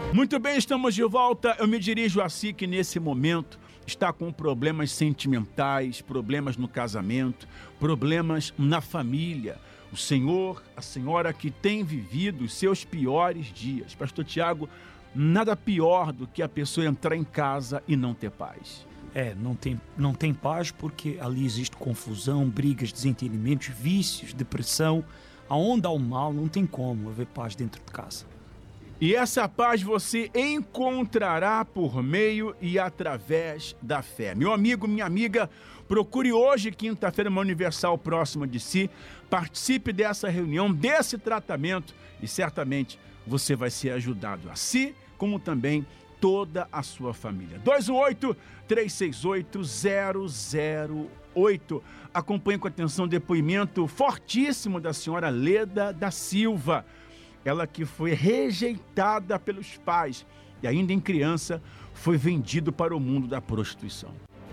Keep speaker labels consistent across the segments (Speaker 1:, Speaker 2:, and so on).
Speaker 1: Muito bem, estamos de volta. Eu me dirijo a si que nesse momento está com problemas sentimentais, problemas no casamento, problemas na família. O senhor, a senhora que tem vivido os seus piores dias. Pastor Tiago, nada pior do que a pessoa entrar em casa e não ter paz.
Speaker 2: Não tem paz porque ali existe confusão, brigas, desentendimentos, vícios, depressão. Aonde há o mal, não tem como haver paz dentro de casa.
Speaker 1: E essa paz você encontrará por meio e através da fé. Meu amigo, minha amiga, procure hoje, quinta-feira, uma Universal próxima de si, participe dessa reunião, desse tratamento e certamente você vai ser ajudado a si, como também toda a sua família. 218-368-008. Acompanhe com atenção o depoimento fortíssimo da senhora Leda da Silva. Ela que foi rejeitada pelos pais e ainda em criança foi vendido para o mundo da prostituição.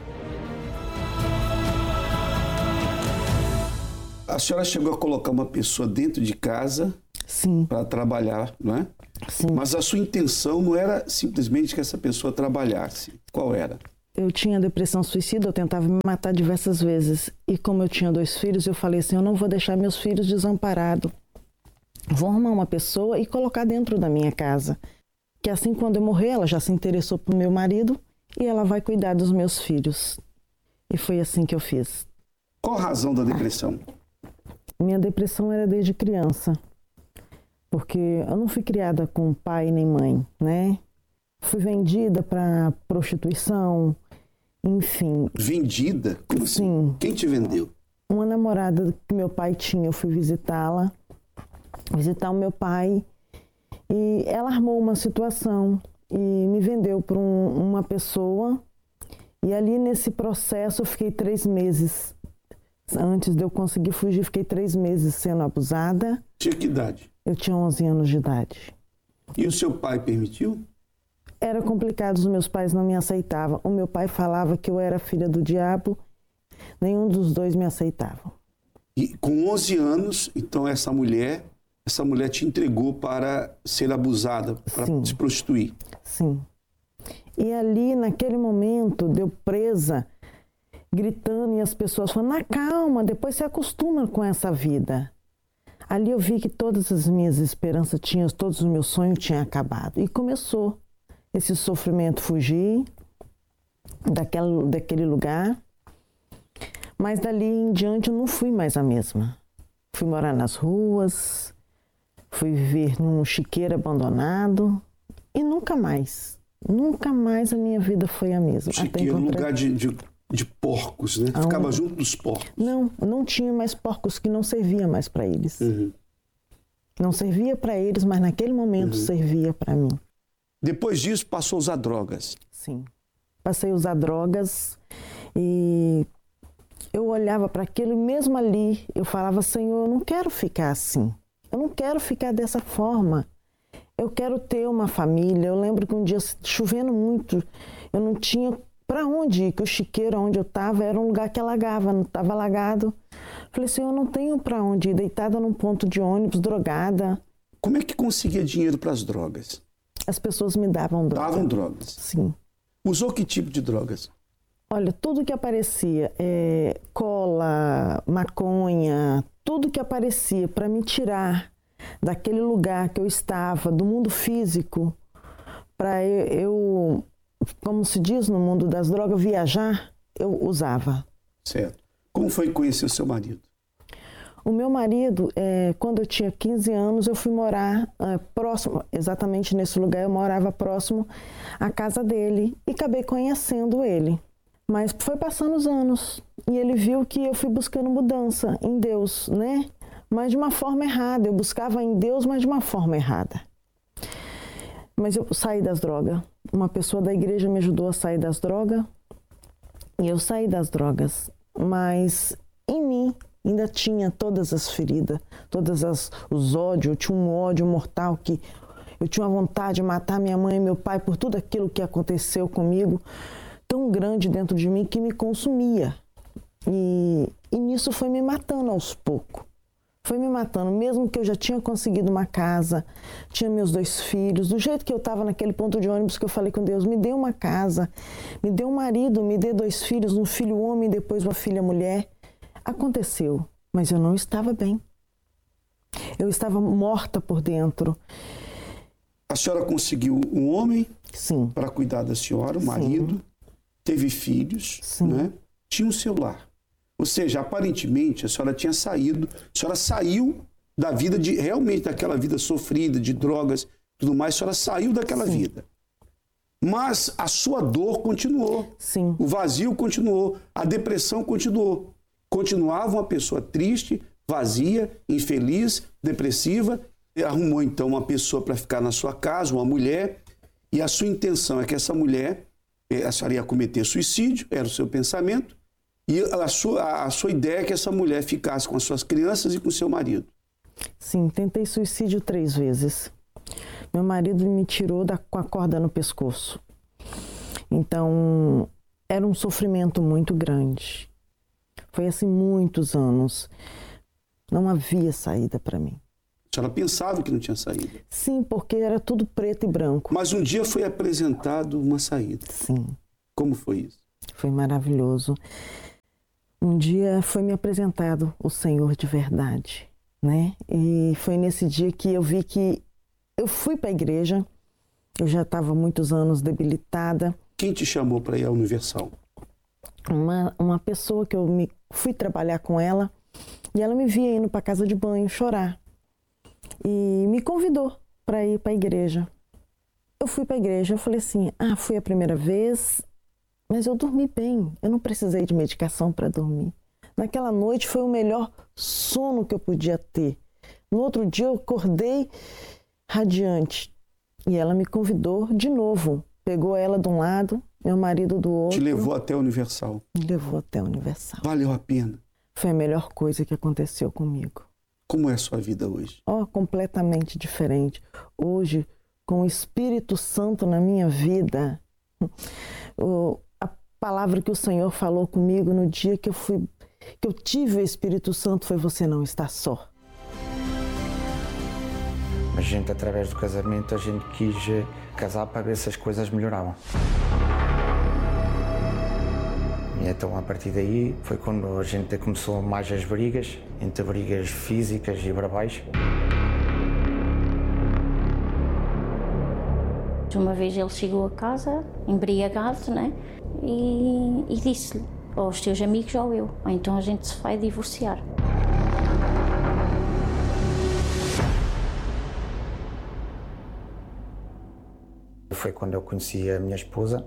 Speaker 3: A senhora chegou a colocar uma pessoa dentro de casa para trabalhar, não é?
Speaker 4: Sim.
Speaker 3: Mas a sua intenção não era simplesmente que essa pessoa trabalhasse. Qual era?
Speaker 4: Eu tinha depressão suicida, eu tentava me matar diversas vezes. E como eu tinha 2 filhos, eu falei assim, eu não vou deixar meus filhos desamparados. Vou arrumar uma pessoa e colocar dentro da minha casa. Que assim, quando eu morrer, ela já se interessou pro meu marido e ela vai cuidar dos meus filhos. E foi assim que eu fiz.
Speaker 3: Qual a razão da depressão?
Speaker 4: Minha depressão era desde criança. Porque eu não fui criada com pai nem mãe, né? Fui vendida para prostituição, enfim.
Speaker 3: Vendida? Como assim?
Speaker 4: Sim.
Speaker 3: Quem te vendeu?
Speaker 4: Uma namorada que meu pai tinha, eu fui visitá-la. Visitar o meu pai e ela armou uma situação e me vendeu para uma pessoa e ali nesse processo eu fiquei 3 meses. Antes de eu conseguir fugir, fiquei 3 meses sendo abusada.
Speaker 3: Tinha que idade?
Speaker 4: Eu tinha 11 anos de idade.
Speaker 3: E o seu pai permitiu?
Speaker 4: Era complicado, os meus pais não me aceitavam. O meu pai falava que eu era filha do diabo, nenhum dos dois me aceitava.
Speaker 3: E com 11 anos, então essa mulher te entregou para ser abusada, para se prostituir.
Speaker 4: Sim. E ali, naquele momento, deu presa, gritando, e as pessoas falando, calma, depois se acostuma com essa vida. Ali eu vi que todas as minhas esperanças tinham, todos os meus sonhos tinham acabado. E começou esse sofrimento, fugir daquele lugar. Mas dali em diante eu não fui mais a mesma. Fui morar nas ruas, fui viver num chiqueiro abandonado e nunca mais a minha vida foi a mesma.
Speaker 3: Chiqueiro, um lugar de porcos, né? Ficava junto dos porcos.
Speaker 4: Não tinha mais porcos, que não servia mais para eles.
Speaker 3: Uhum.
Speaker 4: Não servia para eles, mas naquele momento servia para mim.
Speaker 3: Depois disso, passou a usar drogas.
Speaker 4: Sim. Passei a usar drogas e eu olhava para aquilo e mesmo ali eu falava, Senhor, eu não quero ficar assim. Eu não quero ficar dessa forma. Eu quero ter uma família. Eu lembro que um dia, chovendo muito, eu não tinha para onde ir, que o chiqueiro onde eu estava era um lugar que alagava, não estava alagado. Falei, Senhor, eu não tenho para onde ir, deitada num ponto de ônibus, drogada.
Speaker 3: Como é que conseguia dinheiro para as drogas?
Speaker 4: As pessoas me davam drogas.
Speaker 3: Davam drogas?
Speaker 4: Sim.
Speaker 3: Usou que tipo de drogas?
Speaker 4: Olha, tudo que aparecia, cola, maconha, tudo que aparecia para me tirar daquele lugar que eu estava, do mundo físico, para eu, como se diz no mundo das drogas, viajar, eu usava.
Speaker 3: Certo. Como foi conhecer o seu marido?
Speaker 4: O meu marido, quando eu tinha 15 anos, eu fui morar próximo, exatamente nesse lugar, eu morava próximo à casa dele e acabei conhecendo ele. Mas foi passando os anos e ele viu que eu fui buscando mudança em Deus, né? Mas de uma forma errada. Eu buscava em Deus, mas de uma forma errada. Mas eu saí das drogas. Uma pessoa da igreja me ajudou a sair das drogas e eu saí das drogas. Mas em mim ainda tinha todas as feridas, os ódios. Eu tinha um ódio mortal que eu tinha uma vontade de matar minha mãe e meu pai por tudo aquilo que aconteceu comigo, tão grande dentro de mim que me consumia. E nisso foi me matando aos poucos. Foi me matando, mesmo que eu já tinha conseguido uma casa, tinha meus 2 filhos, do jeito que eu estava naquele ponto de ônibus que eu falei com Deus, me dê uma casa, me dê um marido, me dê 2 filhos, um filho homem e depois uma filha mulher. Aconteceu, mas eu não estava bem. Eu estava morta por dentro.
Speaker 3: A senhora conseguiu um homem para cuidar da senhora, o marido, teve filhos, né? Tinha um celular. Ou seja, aparentemente, a senhora tinha saído, a senhora saiu da vida, realmente daquela vida sofrida, de drogas, tudo mais, a senhora saiu daquela vida. Mas a sua dor continuou.
Speaker 4: Sim.
Speaker 3: O vazio continuou, a depressão continuou. Continuava uma pessoa triste, vazia, infeliz, depressiva. Arrumou então uma pessoa para ficar na sua casa, uma mulher, e a sua intenção é que essa mulher, a senhora ia cometer suicídio, era o seu pensamento, e a sua ideia é que essa mulher ficasse com as suas crianças e com o seu marido.
Speaker 4: Sim, tentei suicídio 3 vezes. Meu marido me tirou com a corda no pescoço. Então, era um sofrimento muito grande. Foi assim muitos anos. Não havia saída para mim.
Speaker 3: A senhora pensava que não tinha saída?
Speaker 4: Sim, porque era tudo preto e branco.
Speaker 3: Mas um dia foi apresentado uma saída.
Speaker 4: Sim.
Speaker 3: Como foi isso?
Speaker 4: Foi maravilhoso. Um dia foi me apresentado o Senhor de verdade, né? E foi nesse dia que eu vi que eu fui para a igreja. Eu já estava há muitos anos debilitada.
Speaker 3: Quem te chamou para ir à Universal?
Speaker 4: Uma pessoa que eu fui trabalhar com ela e ela me via indo para a casa de banho chorar. E me convidou para ir para a igreja. Eu fui para a igreja, eu falei assim, fui a primeira vez, mas eu dormi bem, eu não precisei de medicação para dormir. Naquela noite foi o melhor sono que eu podia ter. No outro dia eu acordei radiante e ela me convidou de novo. Pegou ela de um lado, meu marido do outro.
Speaker 3: Te levou até a Universal?
Speaker 4: Me levou até a Universal.
Speaker 3: Valeu a pena?
Speaker 4: Foi a melhor coisa que aconteceu comigo.
Speaker 3: Como é a sua vida hoje?
Speaker 4: Completamente diferente. Hoje, com o Espírito Santo na minha vida, a palavra que o Senhor falou comigo no dia que eu tive o Espírito Santo foi: você não está só.
Speaker 5: A gente, através do casamento, a gente quis casar para ver se as coisas melhoravam. E então, a partir daí, foi quando a gente começou mais as brigas, entre brigas físicas e verbais.
Speaker 6: Uma vez ele chegou a casa, embriagado, né? E disse-lhe, ou os teus amigos ou eu, ou então a gente se vai divorciar.
Speaker 5: Foi quando eu conheci a minha esposa.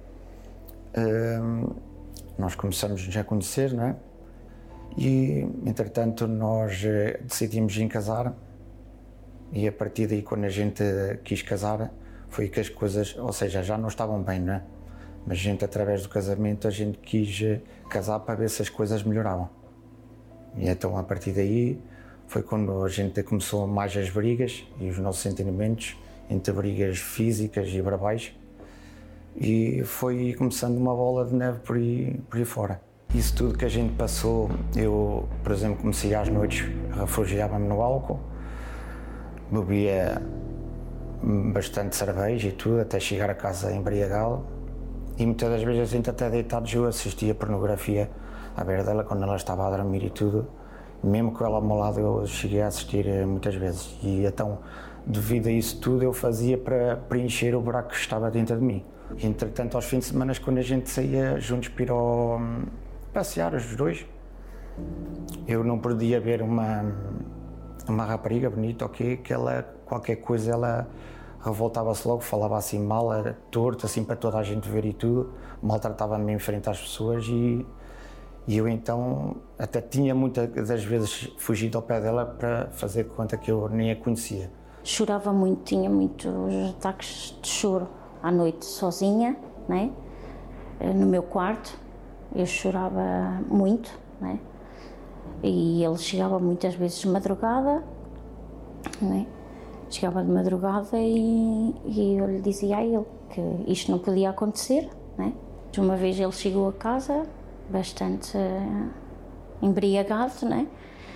Speaker 5: Nós começamos a conhecer, não é? E, entretanto, nós decidimos em casar. E a partir daí, quando a gente quis casar, foi que as coisas, ou seja, já não estavam bem, não é? Mas a gente, através do casamento, a gente quis casar para ver se as coisas melhoravam. E então, a partir daí, foi quando a gente começou mais as brigas e os nossos entendimentos, entre brigas físicas e verbais. E foi começando uma bola de neve por aí fora. Isso tudo que a gente passou, eu, por exemplo, comecei às noites, refugiava-me no álcool, bebia bastante cerveja e tudo, até chegar a casa embriagado. E muitas das vezes a gente até deitados eu assistia pornografia à beira dela quando ela estava a dormir e tudo. Mesmo com ela ao meu lado eu cheguei a assistir muitas vezes. E então, devido a isso tudo, eu fazia para preencher o buraco que estava dentro de mim. E, entretanto, aos fins de semana, quando a gente saía juntos para ir passear, os dois, eu não podia ver uma rapariga bonita, ok, que ela, qualquer coisa, ela revoltava-se logo, falava assim mal, era torto, assim para toda a gente ver e tudo, maltratava-me em frente às pessoas e eu então até tinha muitas das vezes fugido ao pé dela para fazer de conta que eu nem a conhecia.
Speaker 6: Chorava muito, tinha muitos ataques de choro à noite sozinha, né? No meu quarto, eu chorava muito, né? E ele chegava muitas vezes de madrugada, né? Chegava de madrugada e eu lhe dizia a ele que isto não podia acontecer, né? Uma vez ele chegou a casa bastante embriagado, né?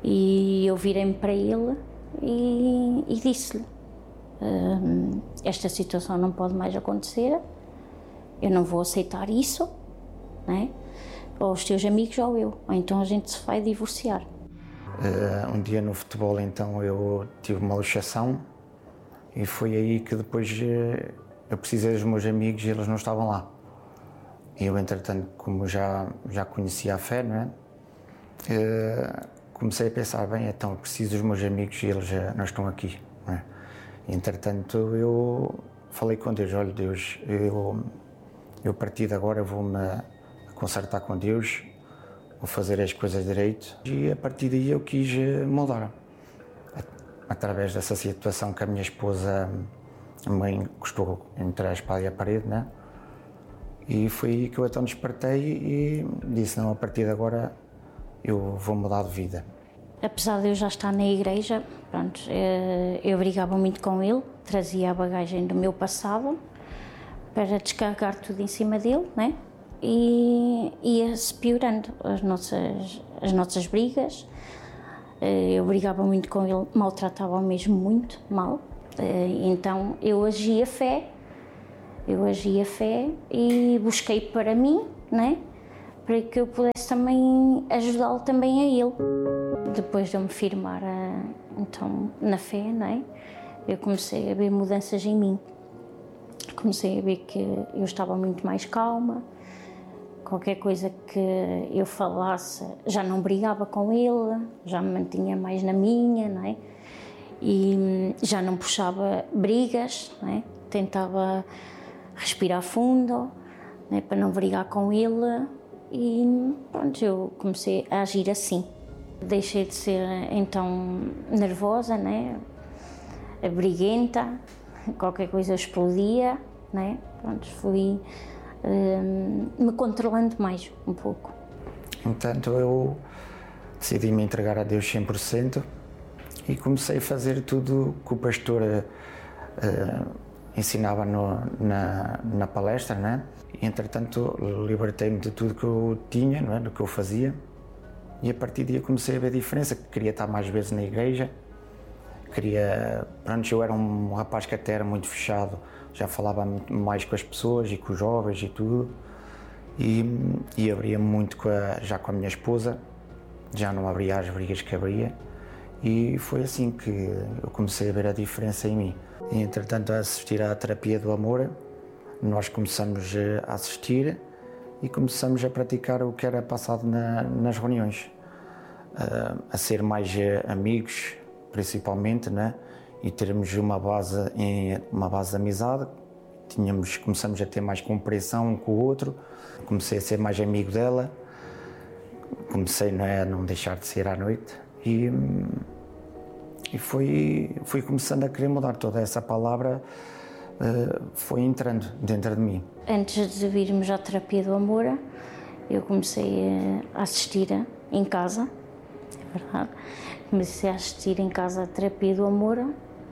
Speaker 6: E eu virei-me para ele e disse-lhe: esta situação não pode mais acontecer, eu não vou aceitar isso, né? Ou os teus amigos ou eu, ou então a gente se vai divorciar.
Speaker 5: Um dia no futebol, então, eu tive uma luxação e foi aí que depois eu precisei dos meus amigos e eles não estavam lá. E eu, entretanto, como já conhecia a fé, não é? Comecei a pensar, bem, então eu preciso dos meus amigos e eles não estão aqui, não é? E, entretanto, eu falei com Deus: olha, Deus, eu a partir de agora vou-me consertar com Deus, vou fazer as coisas direito. E a partir daí eu quis mudar. Através dessa situação que a minha esposa me encostou entre a espada e a parede, né? E foi aí que eu então despertei e disse: não, a partir de agora eu vou mudar de vida.
Speaker 6: Apesar de eu já estar na igreja, pronto, eu brigava muito com ele, trazia a bagagem do meu passado para descarregar tudo em cima dele, né? E ia-se piorando as nossas brigas. Eu brigava muito com ele, maltratava-o mesmo muito mal. Então eu agia fé e busquei para mim, né? Para que eu pudesse também ajudá-lo também a ele. Depois de eu me firmar então, na fé, né? Eu comecei a ver mudanças em mim. Comecei a ver que eu estava muito mais calma. Qualquer coisa que eu falasse, já não brigava com ele, já me mantinha mais na minha, não é? E já não puxava brigas, não é? Tentava respirar fundo, não é? Para não brigar com ele. E pronto, eu comecei a agir assim. Deixei de ser então nervosa, né? Briguenta, qualquer coisa explodia, né? Pronto, fui me controlando mais um pouco.
Speaker 5: Entanto, eu decidi me entregar a Deus 100% e comecei a fazer tudo que o pastor ensinava na palestra, né? E, entretanto, libertei-me de tudo que eu tinha, não é? Do que eu fazia. E a partir daí comecei a ver a diferença, que queria estar mais vezes na igreja, eu era um rapaz que até era muito fechado, já falava mais com as pessoas e com os jovens e tudo, e abria-me muito já com a minha esposa, já não abria as brigas que abria, e foi assim que eu comecei a ver a diferença em mim. E, entretanto, a assistir à terapia do amor, nós começamos a assistir e começamos a praticar o que era passado nas reuniões, a ser mais amigos, principalmente, né? E termos uma base de amizade. Começamos a ter mais compreensão um com o outro, comecei a ser mais amigo dela, comecei, não é, a não deixar de sair à noite e fui começando a querer mudar. Toda essa palavra foi entrando dentro de mim.
Speaker 6: Antes de virmos à terapia do amor, eu comecei a assistir em casa, é verdade, comecei a assistir em casa a terapia do amor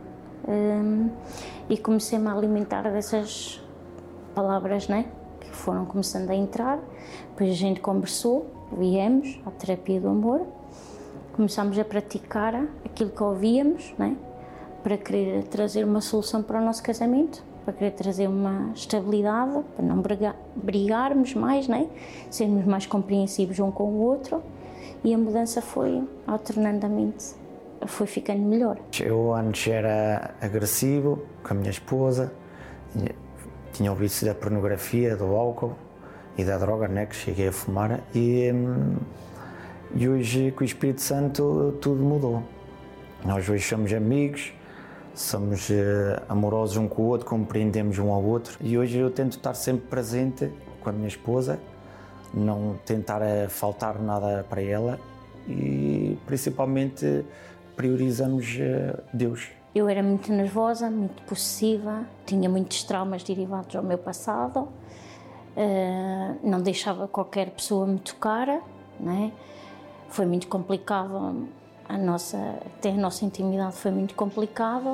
Speaker 6: e comecei-me a alimentar dessas palavras, né, que foram começando a entrar. Depois a gente conversou, viemos à terapia do amor, começámos a praticar aquilo que ouvíamos, né, para querer trazer uma solução para o nosso casamento, para querer trazer uma estabilidade, para não brigarmos mais, né? Sermos mais compreensivos um com o outro, e a mudança foi alternadamente, foi ficando melhor. Eu
Speaker 5: antes era agressivo com a minha esposa, tinha o vício da pornografia, do álcool e da droga, né? Que cheguei a fumar, e hoje com o Espírito Santo tudo mudou. Nós hoje somos amigos, somos amorosos um com o outro, compreendemos um ao outro, e hoje eu tento estar sempre presente com a minha esposa, não tentar faltar nada para ela e principalmente priorizamos Deus.
Speaker 6: Eu era muito nervosa, muito possessiva, tinha muitos traumas derivados ao meu passado, não deixava qualquer pessoa me tocar, né? Foi muito complicado. Até a nossa intimidade foi muito complicada,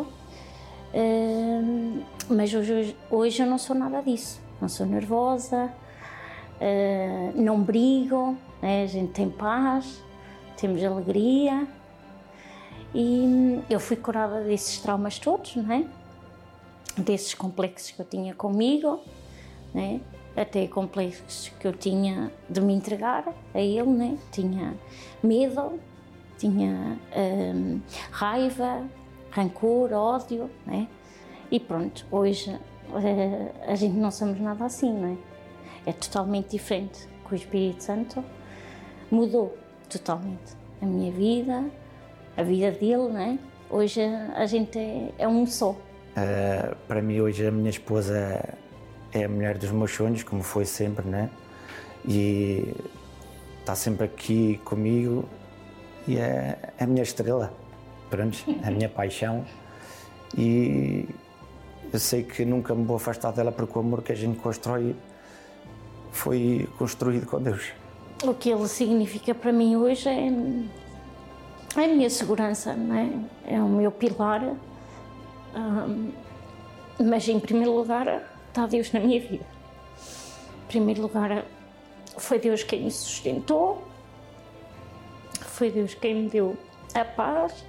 Speaker 6: mas hoje eu não sou nada disso. Não sou nervosa, não brigo, né? A gente tem paz, temos alegria, E eu fui curada desses traumas todos, não é? Desses complexos que eu tinha comigo, né? Até complexos que eu tinha de me entregar a ele, né? Tinha medo, tinha raiva, rancor, ódio, né? E pronto, hoje a gente não somos nada assim, né? É totalmente diferente. Com o Espírito Santo mudou totalmente a minha vida, a vida dele, né? Hoje a gente é um só.
Speaker 5: Para mim hoje a minha esposa é a mulher dos meus sonhos, como foi sempre, né? E está sempre aqui comigo e é a minha estrela, pronto, a minha paixão. E eu sei que nunca me vou afastar dela porque o amor que a gente constrói foi construído com Deus.
Speaker 6: O que ele significa para mim hoje é a minha segurança, não é? É o meu pilar. Mas em primeiro lugar está Deus na minha vida. Em primeiro lugar foi Deus quem me sustentou, foi Deus quem me deu a paz,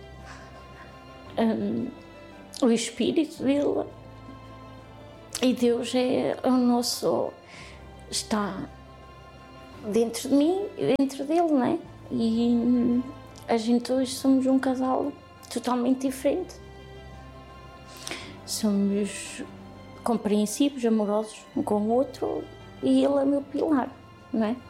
Speaker 6: o Espírito dele, e Deus é o nosso, está dentro de mim, dentro dele, não é? E a gente hoje somos um casal totalmente diferente. Somos compreensivos, amorosos um com o outro, e ele é meu pilar, não é?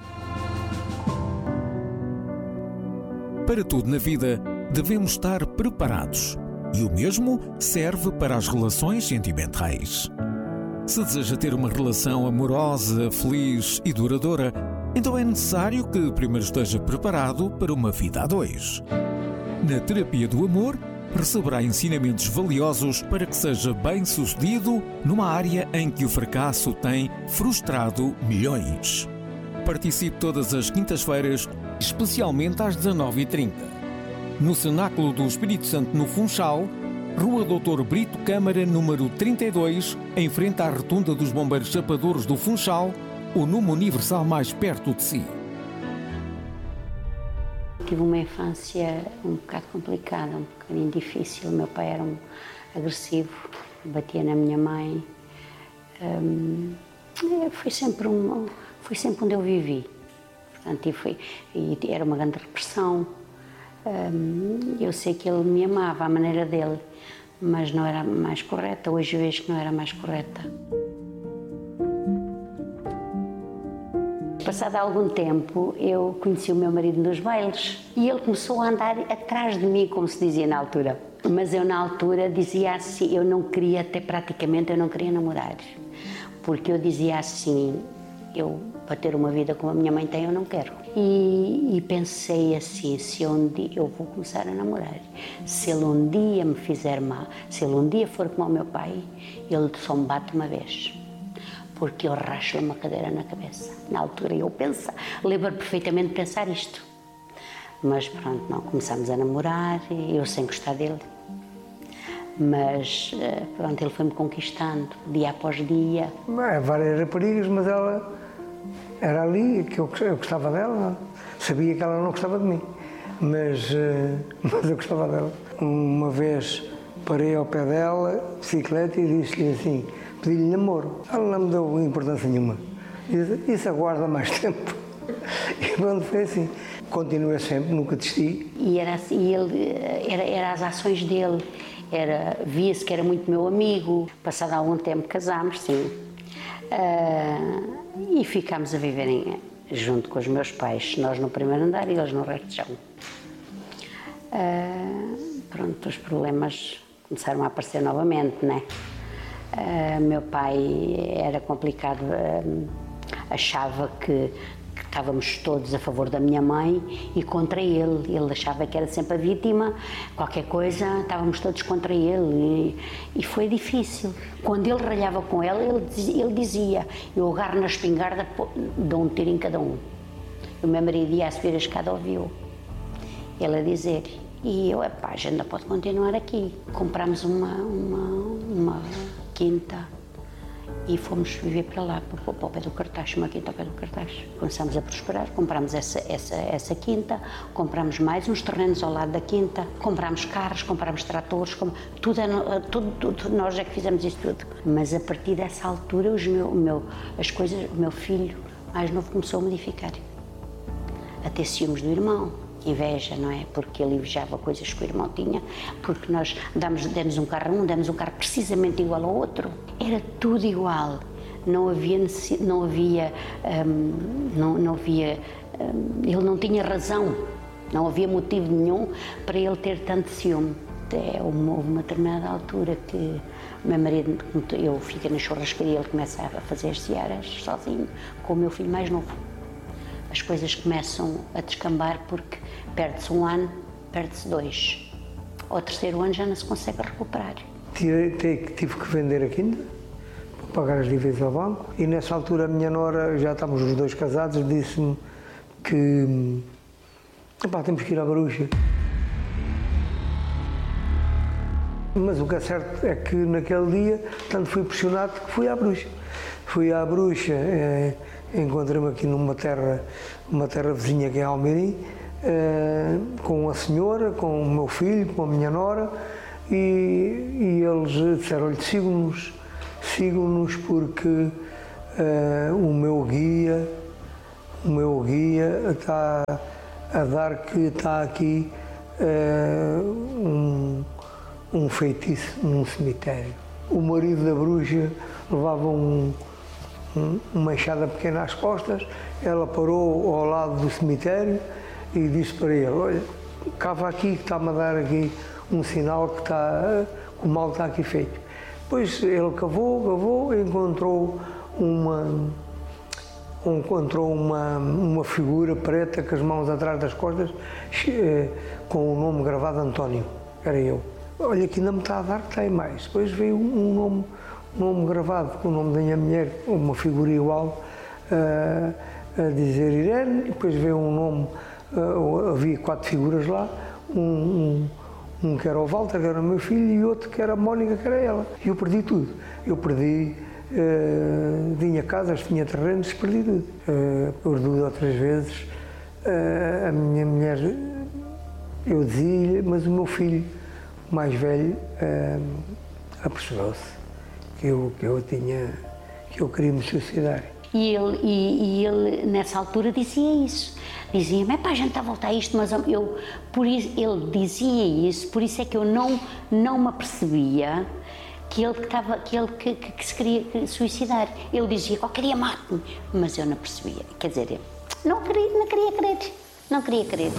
Speaker 7: Para tudo na vida, devemos estar preparados. E o mesmo serve para as relações sentimentais. Se deseja ter uma relação amorosa, feliz e duradoura, então é necessário que primeiro esteja preparado para uma vida a dois. Na terapia do amor, receberá ensinamentos valiosos para que seja bem-sucedido numa área em que o fracasso tem frustrado milhões. Participe todas as quintas-feiras, especialmente às 19h30. No Cenáculo do Espírito Santo, no Funchal, Rua Doutor Brito Câmara, número 32, em frente à Rotunda dos Bombeiros Chapadores do Funchal, ou numa Universal mais perto de si.
Speaker 8: Tive uma infância um bocado complicada, um bocadinho difícil. Meu pai era agressivo, batia na minha mãe. Foi sempre onde eu vivi. Portanto, e era uma grande repressão. Eu sei que ele me amava à maneira dele, mas não era mais correta. Hoje eu vejo que não era mais correta. Passado algum tempo, eu conheci o meu marido nos bailes e ele começou a andar atrás de mim, como se dizia na altura. Mas eu, na altura, dizia assim, eu não queria namorar. Porque eu dizia assim, para ter uma vida como a minha mãe tem, eu não quero. E pensei assim, se um dia eu vou começar a namorar, se ele um dia me fizer mal, se ele um dia for como o meu pai, ele só me bate uma vez. Porque eu racho-lhe uma cadeira na cabeça. Na altura eu lembro perfeitamente de pensar isto. Mas pronto, não, começámos a namorar, eu sem gostar dele. Mas pronto, ele foi-me conquistando, dia após dia.
Speaker 9: Várias raparigas, mas ela era ali, que eu gostava dela. Sabia que ela não gostava de mim, mas eu gostava dela. Uma vez parei ao pé dela, bicicleta, e disse-lhe assim, pedi-lhe namoro. Ela não me deu importância nenhuma. Disse, isso aguarda mais tempo. E pronto, foi assim. Continuei sempre, nunca desisti.
Speaker 8: E era assim, era as ações dele. Via-se que era muito meu amigo. Passado algum tempo casámos, sim. E ficámos a viver junto com os meus pais. Nós no primeiro andar e eles no resto de chão. Pronto, os problemas começaram a aparecer novamente, né? Meu pai era complicado, achava que estávamos todos a favor da minha mãe e contra ele. Ele achava que era sempre a vítima, qualquer coisa, estávamos todos contra ele e foi difícil. Quando ele ralhava com ela, ele dizia, eu agarro na espingarda, dou um tiro em cada um. O meu marido ia a subir a escada, ouviu ele a dizer, e eu, a gente não pode continuar aqui. Comprámos uma quinta e fomos viver para lá, para o pé do Cartacho, uma quinta ao pé do Cartacho. Começámos a prosperar, comprámos essa quinta, comprámos mais uns terrenos ao lado da quinta, comprámos carros, comprámos tratores, tudo, nós é que fizemos isso tudo. Mas a partir dessa altura, o meu filho mais novo começou a modificar. A ter ciúmes do irmão, inveja, não é? Porque ele invejava coisas que o irmão tinha, porque nós demos um carro a um, demos um carro precisamente igual ao outro. Era tudo igual, não havia ele não tinha razão, não havia motivo nenhum para ele ter tanto ciúme. Houve uma determinada altura que o meu marido, eu fico na churrascaria, ele começa a fazer as searas sozinho, com o meu filho mais novo. As coisas começam a descambar porque perde-se um ano, perde-se 2. Ao terceiro ano já não se consegue recuperar.
Speaker 9: Tive que vender a quinta para pagar as dívidas ao banco e nessa altura a minha nora, já estávamos os 2 casados, disse-me que temos que ir à Bruxa. Mas o que é certo é que naquele dia, tanto fui pressionado que fui à Bruxa. Fui à Bruxa, encontrei-me aqui uma terra vizinha que é Almeirim, com a senhora, com o meu filho, com a minha nora, e eles disseram-lhe, sigam-nos porque o meu guia está a dar que está aqui um feitiço num cemitério. O marido da bruxa levava uma enxada pequena às costas, ela parou ao lado do cemitério e disse para ele, olha, cava aqui que está-me a dar aqui um sinal que o mal está aqui feito. Depois ele cavou e encontrou uma figura preta com as mãos atrás das costas, com o nome gravado António, era eu. Olha, que ainda me está a dar que tem mais. Depois veio um nome gravado com o nome da minha mulher, uma figura igual, a dizer Irene, e depois veio um nome, havia 4 figuras lá, um que era o Walter, que era o meu filho, e outro que era a Mónica, que era ela. E eu perdi tudo. Tinha casas, tinha terrenos, perdi tudo. Por 2 ou 3 vezes, a minha mulher, eu dizia-lhe, mas o meu filho mais velho apercebeu-se que eu queria me suicidar.
Speaker 8: E ele nessa altura dizia isso. Dizia-me, a gente está a voltar a isto, mas ele dizia isso, por isso é que eu não me apercebia que ele se queria suicidar. Ele dizia, qualquer dia mate-me, mas eu não percebia. Quer dizer, não queria crer.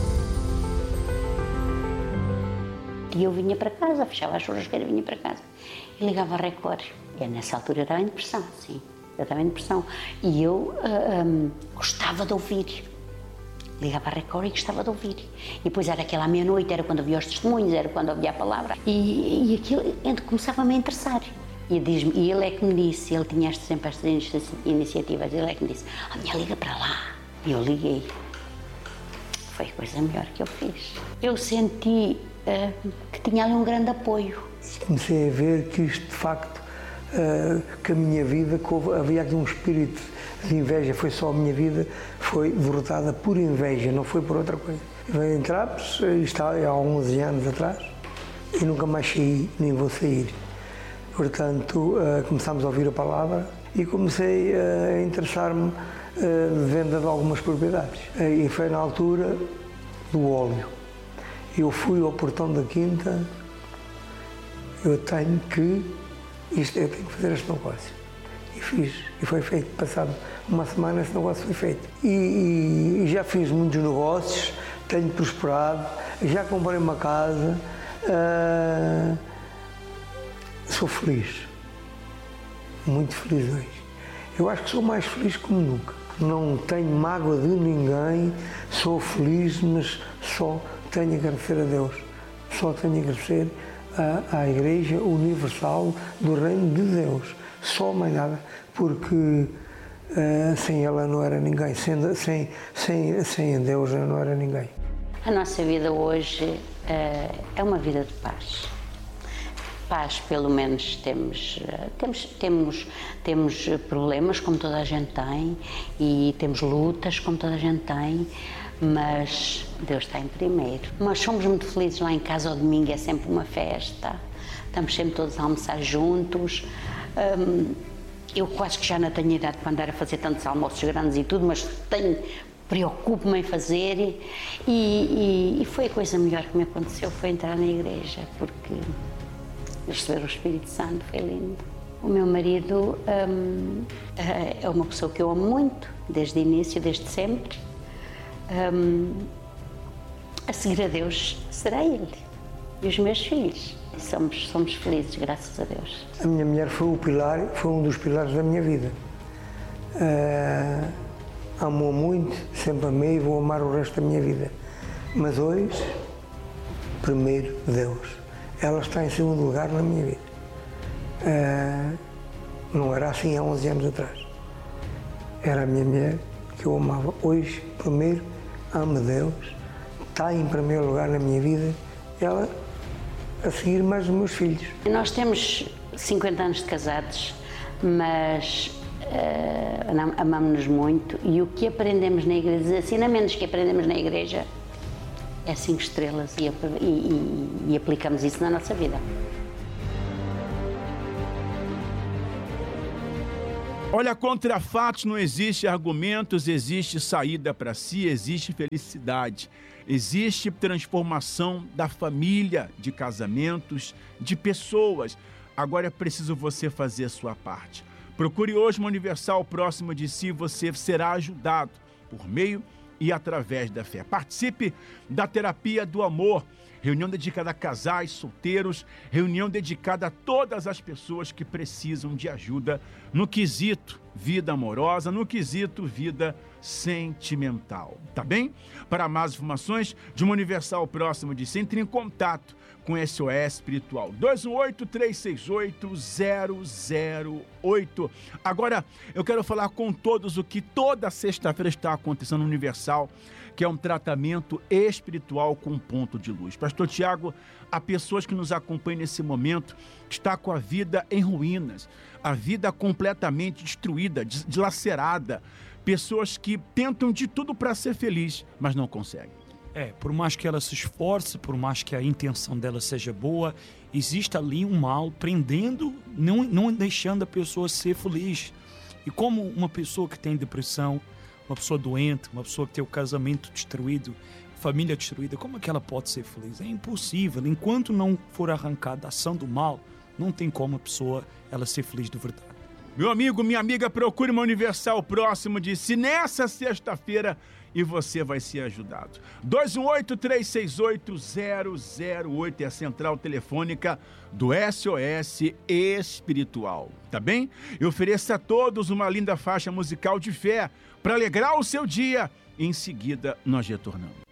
Speaker 8: E eu vinha para casa, fechava a churrasqueira e vinha para casa. E ligava a Record. E nessa altura eu estava em depressão, sim. Eu estava em depressão. E eu gostava de ouvir. Ligava a Record e gostava de ouvir. E depois era aquela meia-noite, era quando havia os testemunhos, era quando havia a palavra. E aquilo começava-me a interessar. E ele é que me disse, ele tinha sempre estas iniciativas, ele é que me disse, minha liga para lá. E eu liguei. Foi a coisa melhor que eu fiz. Eu senti que tinha ali um grande apoio.
Speaker 9: Comecei a ver que isto, de facto, que a minha vida, havia aqui um espírito de inveja, foi só a minha vida, foi derrotada por inveja, não foi por outra coisa. Veio em Trapos, isto há 11 anos atrás, e nunca mais saí, nem vou sair. Portanto, começámos a ouvir a palavra e comecei a interessar-me de venda de algumas propriedades. E foi na altura do óleo. Eu fui ao portão da quinta, eu tenho que fazer este negócio. E fiz, e foi feito. Passado uma semana esse negócio foi feito. E já fiz muitos negócios, tenho prosperado, já comprei uma casa, sou feliz, muito feliz hoje. Eu acho que sou mais feliz como nunca. Não tenho mágoa de ninguém, sou feliz, mas só tenho a agradecer a Deus, só tenho a agradecer à Igreja Universal do Reino de Deus, só mais nada, porque sem ela não era ninguém, sem Deus eu não era ninguém.
Speaker 8: A nossa vida hoje é uma vida de paz. paz, pelo menos temos problemas como toda a gente tem e temos lutas como toda a gente tem, mas Deus está em primeiro. Nós somos muito felizes lá em casa, ao domingo é sempre uma festa, estamos sempre todos a almoçar juntos. Eu quase que já não tenho idade para andar a fazer tantos almoços grandes e tudo, mas preocupo-me em fazer e foi a coisa melhor que me aconteceu, foi entrar na igreja, porque receber o Espírito Santo foi lindo. O meu marido é uma pessoa que eu amo muito, desde o início, desde sempre. A seguir a Deus será Ele e os meus filhos. Somos felizes, graças a Deus.
Speaker 9: A minha mulher foi um dos pilares da minha vida. Amo muito, sempre amei e vou amar o resto da minha vida. Mas hoje, primeiro Deus. Ela está em segundo lugar na minha vida. Não era assim há 11 anos atrás. Era a minha mulher que eu amava. Hoje, primeiro, amo Deus, está em primeiro lugar na minha vida. Ela, a seguir, mais os meus filhos.
Speaker 8: Nós temos 50 anos de casados, mas amamos-nos muito e o que aprendemos na igreja, os ensinamentos que aprendemos na igreja é 5 estrelas e aplicamos isso na nossa vida.
Speaker 1: Olha, contra fatos não existe argumentos, existe saída para si, existe felicidade, existe transformação da família, de casamentos, de pessoas. Agora é preciso você fazer a sua parte. Procure hoje uma Universal próxima de si, você será ajudado por meio e através da fé. Participe da terapia do amor, reunião dedicada a casais, solteiros, reunião dedicada a todas as pessoas que precisam de ajuda no quesito vida amorosa, no quesito vida sentimental, tá bem? Para mais informações de uma Universal próxima de si, entre em contato com SOS Espiritual, 218-368-008. Agora, eu quero falar com todos o que toda sexta-feira está acontecendo no Universal, que é um tratamento espiritual com ponto de luz. Pastor Tiago, há pessoas que nos acompanham nesse momento, que está com a vida em ruínas, a vida completamente destruída, dilacerada, pessoas que tentam de tudo para ser feliz, mas não conseguem.
Speaker 2: Por mais que ela se esforce, por mais que a intenção dela seja boa, existe ali um mal prendendo, não deixando a pessoa ser feliz. E como uma pessoa que tem depressão, uma pessoa doente, uma pessoa que tem o casamento destruído, família destruída, como é que ela pode ser feliz? É impossível. Enquanto não for arrancada a ação do mal, não tem como a pessoa ela ser feliz de verdade.
Speaker 1: Meu amigo, minha amiga, procure uma Universal próximo de si nessa sexta-feira e você vai ser ajudado. 218-368-008 é a central telefônica do SOS Espiritual, tá bem? Eu ofereço a todos uma linda faixa musical de fé para alegrar o seu dia. Em seguida, nós retornamos.